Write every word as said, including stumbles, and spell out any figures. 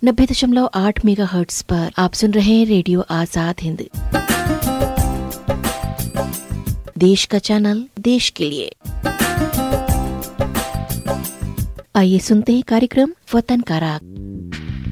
नब्बे दशमलव आठ मेगा हर्ट्ज पर आप सुन रहे हैं रेडियो आजाद हिंद, देश का चैनल देश के लिए। आइए सुनते हैं कार्यक्रम वतन का राग।